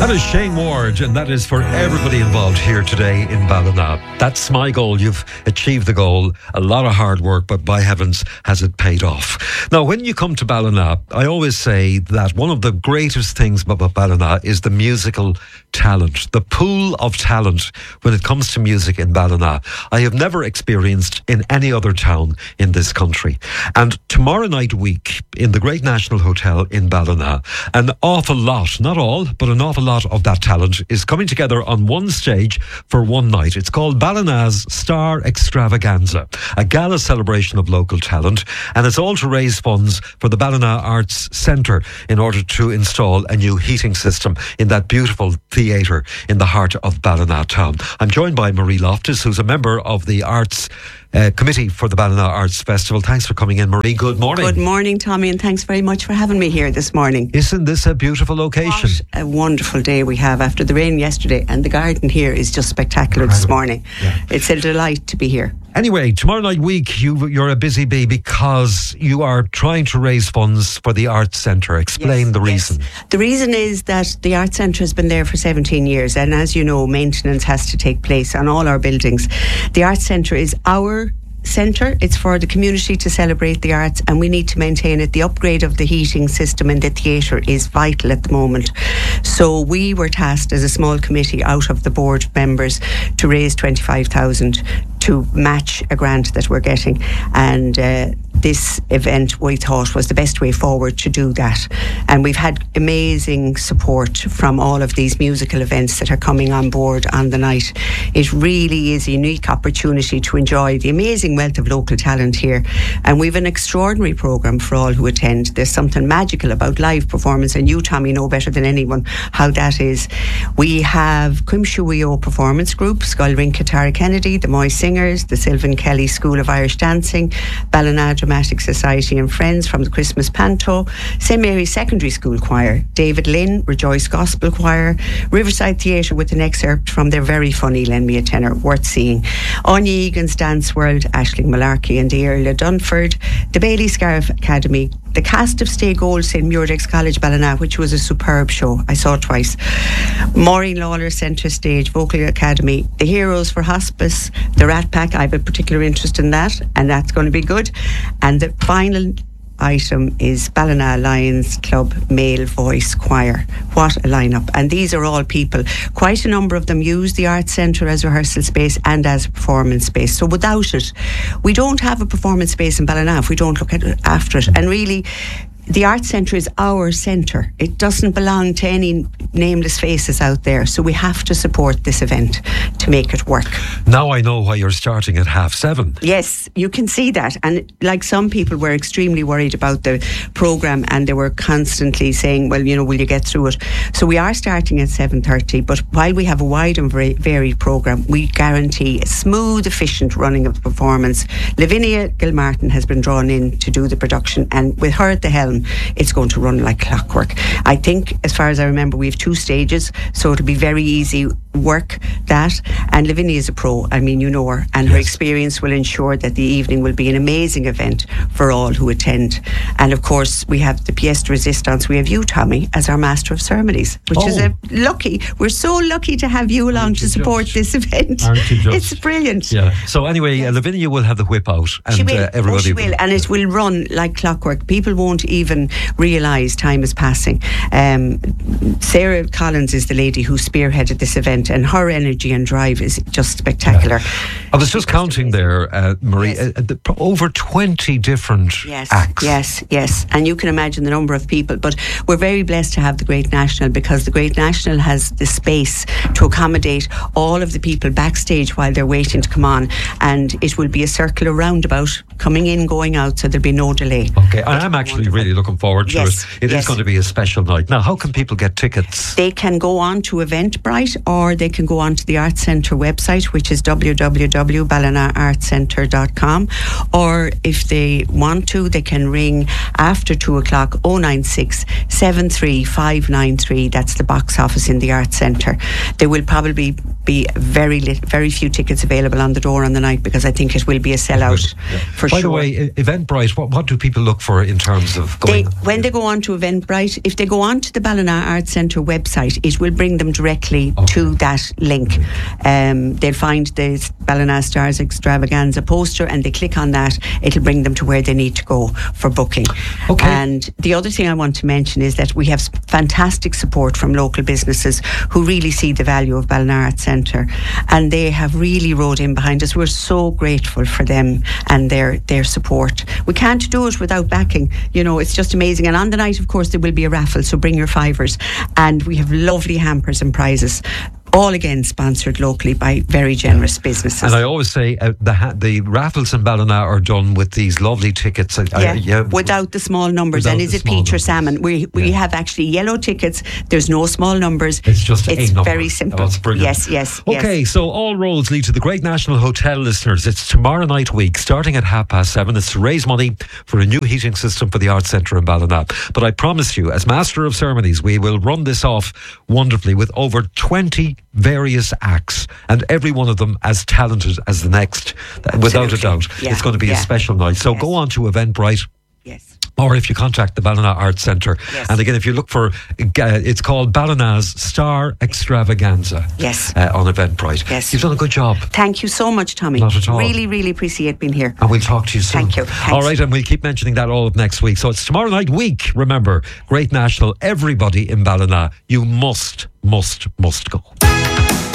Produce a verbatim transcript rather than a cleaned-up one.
That is Shane Ward, and that is for everybody involved here today in Ballina. That's my goal. You've achieved the goal. A lot of hard work, but by heavens, has it paid off. Now, when you come to Ballina, I always say that one of the greatest things about Ballina is the musical talent, the pool of talent when it comes to music in Ballina. I have never experienced in any other town in this country. And tomorrow night week, in the Great National Hotel in Ballina, an awful lot, not all, but an awful lot of that talent is coming together on one stage for one night. It's called Ballina's Star Extravaganza, a gala celebration of local talent, and it's all to raise funds for the Ballina Arts Centre in order to install a new heating system in that beautiful theatre in the heart of Ballina town. I'm joined by Marie Loftus, who's a member of the Arts Uh, committee for the Ballina Arts Festival. Thanks for coming in, Marie. Good morning. Good morning, Tommy, and thanks very much for having me here this morning. Isn't this a beautiful location? What a wonderful day we have after the rain yesterday, and the garden here is just spectacular Incredible. This morning. Yeah. It's a delight to be here. Anyway, tomorrow night week, you, you're a busy bee because you are trying to raise funds for the Arts Centre. Explain yes, the reason. Yes. The reason is that the Arts Centre has been there for seventeen years, and as you know, maintenance has to take place on all our buildings. The Arts Centre is our centre. It's for the community to celebrate the arts, and we need to maintain it. The upgrade of the heating system in the theatre is vital at the moment. So we were tasked as a small committee out of the board members to raise twenty-five thousand to match a grant that we're getting, and uh, this event we thought was the best way forward to do that. And we've had amazing support from all of these musical events that are coming on board on the night. It really is a unique opportunity to enjoy the amazing wealth of local talent here, and we've an extraordinary programme for all who attend. There's something magical about live performance, and you, Tommy, know better than anyone how that is. We have Quimshuio Performance Group, Skullring Tara Kennedy, the Moy Singers, the Sylvan Kelly School of Irish Dancing, Ballina Dramatic Society and Friends from the Christmas Panto, Saint Mary's Secondary School Choir, David Lynn, Rejoice Gospel Choir, Riverside Theatre with an excerpt from their very funny Lend Me a Tenor, worth seeing, Anya Egan's Dance World, Aisling Malarkey and the Earl of Dunford, the Bailey Scarf Academy, the cast of Stay Gold, Saint Murex College Ballina, which was a superb show. I saw it twice. Maureen Lawler Centre Stage Vocal Academy, the Heroes for Hospice, the Rat Pack. I have a particular interest in that, and that's going to be good. And the final item is Ballina Lions Club Male Voice Choir. What a lineup. And these are all people, quite a number of them use the Arts Centre as rehearsal space and as a performance space. So without it, we don't have a performance space in Ballina if we don't look at it, after it. And really, the Arts Centre is our centre. It doesn't belong to any nameless faces out there. So we have to support this event to make it work. Now I know why you're starting at half seven. Yes, you can see that. And like some people were extremely worried about the programme, and they were constantly saying, well, you know, will you get through it? So we are starting at seven thirty. But while we have a wide and very varied programme, we guarantee a smooth, efficient running of the performance. Lavinia Gilmartin has been drawn in to do the production, and with her at the helm, it's going to run like clockwork. I think, as far as I remember, we have two stages, so it'll be very easy work, that. And Lavinia is a pro. I mean, you know her, and yes. Her experience will ensure that the evening will be an amazing event for all who attend. And of course, we have the pièce de résistance. We have you, Tommy, as our Master of Ceremonies, which oh. is a lucky. We're so lucky to have you along Aren't to support judge? This event. It's brilliant. Yeah. So anyway, yes. uh, Lavinia will have the whip out, and she will. Uh, everybody oh, she will, and it will run like clockwork. People won't even realise time is passing. Um, Sarah Collins is the lady who spearheaded this event, and her energy and drive is just spectacular. Yeah. I was just counting there, uh, Marie, yes. uh, the, over twenty different yes. acts. Yes, yes, and you can imagine the number of people. But we're very blessed to have the Great National, because the Great National has the space to accommodate all of the people backstage while they're waiting to come on, and it will be a circular roundabout coming in, going out, so there'll be no delay. Okay, and I'm actually wonderful. really looking forward to yes. it. It yes. is going to be a special night. Now, how can people get tickets? They can go on to Eventbrite, or they can go onto the Arts Centre website, which is w w w dot ballina arts centre dot com, or if they want to, they can ring after two o'clock oh nine six, seven three five nine three. That's the box office in the Arts Centre. There will probably be very lit, very few tickets available on the door on the night, because I think it will be a sellout yeah. for By sure. By the way, Eventbrite, what, what do people look for in terms of going? They, when they go on to Eventbrite, if they go on to the Ballina Arts Centre website, it will bring them directly okay. to that link. Um, they'll find the Ballina Stars Extravaganza poster, and they click on that, it'll bring them to where they need to go for booking. Okay. And the other thing I want to mention is that we have fantastic support from local businesses who really see the value of Ballina Arts Centre, and they have really rode in behind us. We're so grateful for them and their their support. We can't do it without backing. You know, it's just amazing. And on the night, of course, there will be a raffle, so bring your fivers. And we have lovely hampers and prizes, all again sponsored locally by very generous businesses. And I always say uh, the ha- the raffles in Ballina are done with these lovely tickets. Uh, yeah, uh, yeah, without the small numbers. Without and is it peach numbers. or salmon? We we yeah. have actually yellow tickets. There's no small numbers. It's just it's a number. very simple. Oh, that's brilliant. Yes, yes. Okay, yes. so all roads lead to the Great National Hotel, listeners. It's tomorrow night week, starting at half past seven. It's to raise money for a new heating system for the Arts Centre in Ballina. But I promise you, as Master of Ceremonies, we will run this off wonderfully with over twenty various acts, and every one of them as talented as the next. Absolutely. Without a doubt. Yeah. It's going to be yeah. a special night. So yes. go on to Eventbrite. Yes. Or if you contact the Ballina Arts Centre. Yes. And again, if you look for, uh, it's called Ballina's Star Extravaganza. Yes. Uh, on Eventbrite. Yes. You've done a good job. Thank you so much, Tommy. Not at all. Really, really appreciate being here. And we'll talk to you soon. Thank you. Thanks. All right, and we'll keep mentioning that all of next week. So it's tomorrow night week. Remember, Great National, everybody in Ballina, you must, must, must go.